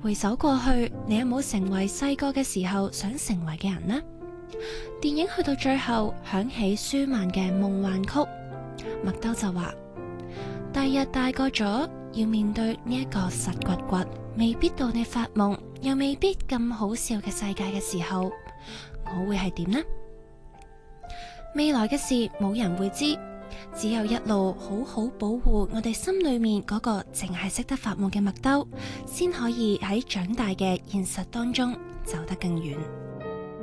回首過去，你有冇成為細個嘅時候想成為嘅人呢？電影去到最後，響起舒曼嘅夢幻曲，麥兜就話：第日大個咗，要面對呢一個實掘掘，未必到你發夢，又未必咁好笑嘅世界嘅時候，我會係點呢？未來嘅事冇人會知，只有一路好好保護我哋心裏面嗰個淨係識得發夢嘅麥兜，先可以喺長大嘅現實當中走得更遠。